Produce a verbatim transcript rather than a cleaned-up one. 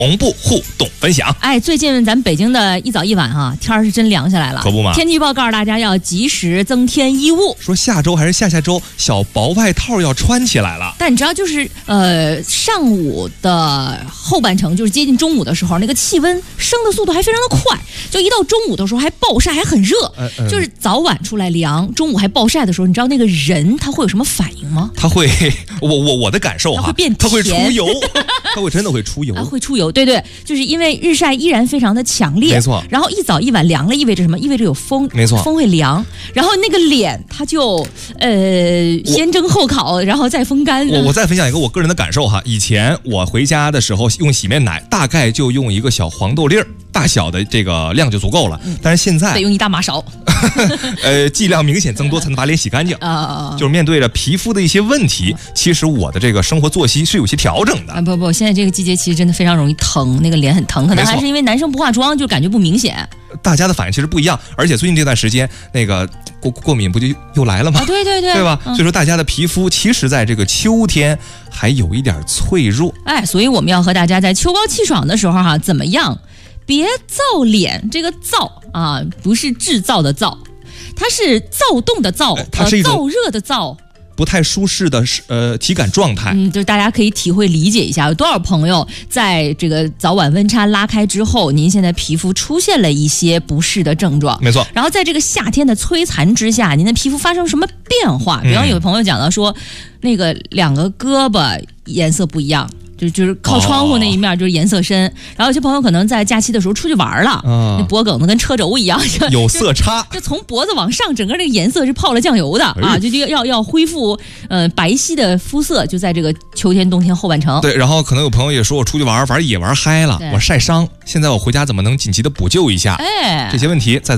同步互动分享。 哎，最近咱北京的一早一晚哈、啊，天儿是真凉下来了， 可不嘛。 天气预报告诉大家要及时增添衣物， 说下周还是下下周，小薄外套要穿起来了。 但你知道，就是呃上午的后半程，就是接近中午的时候，那个气温升的速度还非常的快，就一到中午的时候还暴晒，还很热。呃呃、就是早晚出来凉，中午还暴晒的时候，你知道那个人他会有什么反应吗？ 他会，我我我的感受哈， 他会变甜， 他会出油，他会真的会出油， 啊、会出油。对对，就是因为日晒依然非常的强烈， 没错。 然后一早一晚凉了，意味着什么？意味着有风， 没错， 风会凉，然后那个脸它就呃先蒸后烤，然后再风干。 我我再分享一个我个人的感受哈，以前我回家的时候用洗面奶，大概就用一个小黄豆粒儿大小的这个量就足够了，嗯、但是现在得用一大马勺， 呃，剂量明显增多才能把脸洗干净啊。就是面对着皮肤的一些问题，其实我的这个生活作息是有些调整的。 啊不不，现在这个季节其实真的非常容易疼，那个脸很疼，可能还是因为男生不化妆就感觉不明显。 大家的反应其实不一样，而且最近这段时间那个过过敏不就又来了吗？ 啊、对对对， 对吧？嗯、所以说大家的皮肤其实在这个秋天还有一点脆弱。 哎，所以我们要和大家在秋高气爽的时候哈、啊，怎么样？别躁脸，这个躁啊，不是制造的躁，它是躁动的躁， 它是一种燥热的燥。 不太舒适的呃体感状态， 嗯，就是大家可以体会理解一下，有多少朋友在这个早晚温差拉开之后，您现在皮肤出现了一些不适的症状， 没错。 然后在这个夏天的摧残之下，您的皮肤发生什么变化？比方有朋友讲到说，嗯、那个两个胳膊颜色不一样。就就是靠窗户那一面就是颜色深，哦、然后有些朋友可能在假期的时候出去玩了，嗯、那脖梗子跟车轴一样， 有色差， 就从脖子往上，整个这个颜色是泡了酱油的、哎、啊，就要要要恢复呃白皙的肤色，就在这个秋天冬天后半程。 对，然后可能有朋友也说我出去玩玩野玩嗨了，我晒伤，现在我回家怎么能紧急的补救一下？哎，这些问题在。